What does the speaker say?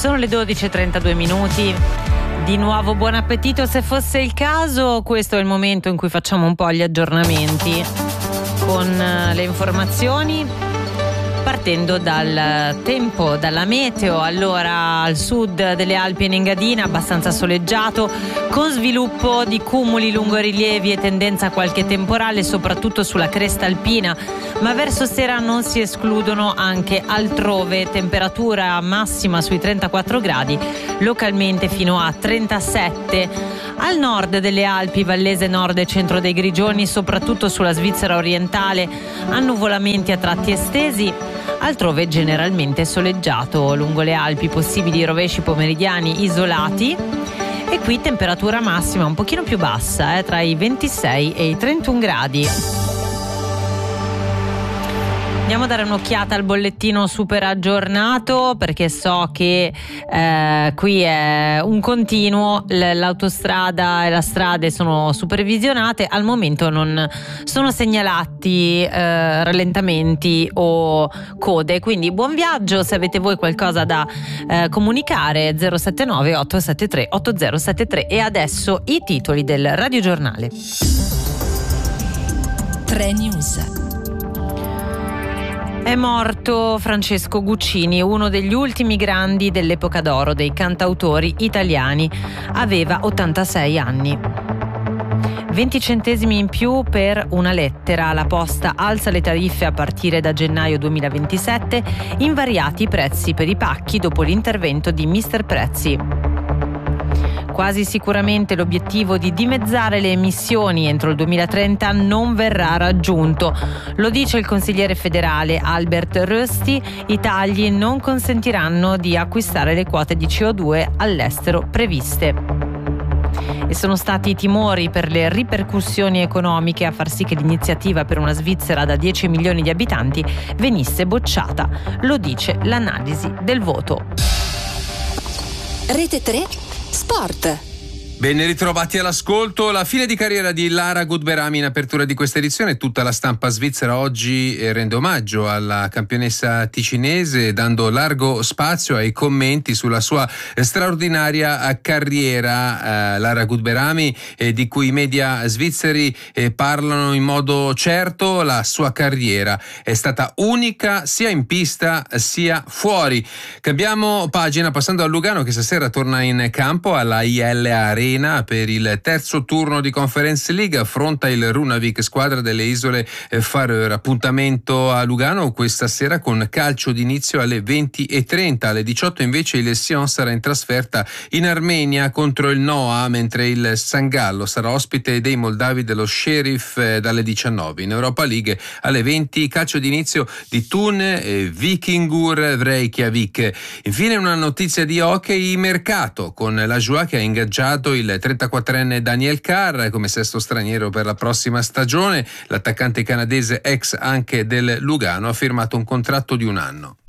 Sono le 12:32. Di nuovo buon appetito se fosse il caso. Questo è il momento in cui facciamo un po' gli aggiornamenti con le informazioni, partendo dal tempo, dalla meteo. Allora, al sud delle Alpi e in Engadina abbastanza soleggiato, con sviluppo di cumuli lungo rilievi e tendenza a qualche temporale, soprattutto sulla cresta alpina, ma verso sera non si escludono anche altrove. Temperatura massima sui 34 gradi, localmente fino a 37. Al nord delle Alpi, Vallese Nord e centro dei Grigioni, soprattutto sulla Svizzera orientale, annuvolamenti a tratti estesi. Altrove generalmente soleggiato. Lungo le Alpi possibili rovesci pomeridiani isolati. E qui temperatura massima un pochino più bassa, tra i 26 e i 31 gradi. Andiamo a dare un'occhiata al bollettino super aggiornato, perché so che qui è un continuo, l'autostrada e le strade sono supervisionate, al momento non sono segnalati rallentamenti o code, quindi buon viaggio. Se avete voi qualcosa da comunicare, 079 873 8073. E adesso i titoli del radiogiornale. 3 News. È morto Francesco Guccini, uno degli ultimi grandi dell'epoca d'oro dei cantautori italiani. Aveva 86 anni. 20 centesimi in più per una lettera. La Posta alza le tariffe a partire da gennaio 2027. Invariati i prezzi per i pacchi dopo l'intervento di Mister Prezzi. Quasi sicuramente l'obiettivo di dimezzare le emissioni entro il 2030 non verrà raggiunto. Lo dice il consigliere federale Albert Rösti. I tagli non consentiranno di acquistare le quote di CO2 all'estero previste. E sono stati i timori per le ripercussioni economiche a far sì che l'iniziativa per una Svizzera da 10 milioni di abitanti venisse bocciata. Lo dice l'analisi del voto. Rete 3 Sport. Ben ritrovati all'ascolto. La fine di carriera di Lara Gutberami in apertura di questa edizione. Tutta la stampa svizzera oggi rende omaggio alla campionessa ticinese, dando largo spazio ai commenti sulla sua straordinaria carriera. Lara Gutberami, di cui i media svizzeri parlano in modo certo. La sua carriera è stata unica sia in pista sia fuori. Cambiamo pagina passando a Lugano, che stasera torna in campo alla IL Arena per il terzo turno di Conference League. Affronta il Runavik, squadra delle isole Faroe. Appuntamento a Lugano questa sera con calcio d'inizio alle 20:30. Alle 18 invece il Sion sarà in trasferta in Armenia contro il Noah, mentre il San Gallo sarà ospite dei moldavi dello Sheriff dalle 19. In Europa League alle 20 calcio d'inizio di Thun e Vikingur Reykjavik. Infine una notizia di hockey mercato, con la Joie che ha ingaggiato il 34enne Daniel Carr come sesto straniero per la prossima stagione. L'attaccante canadese, ex anche del Lugano, ha firmato un contratto di 1 anno.